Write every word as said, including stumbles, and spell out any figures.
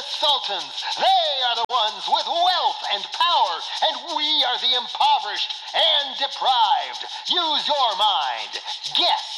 sultans. They are the ones with wealth and power, and we are the impoverished and deprived. Use your mind. Guess.